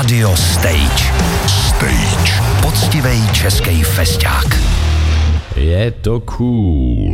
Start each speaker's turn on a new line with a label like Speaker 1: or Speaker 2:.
Speaker 1: Radio Stage. Poctivej český festák.
Speaker 2: Je to cool.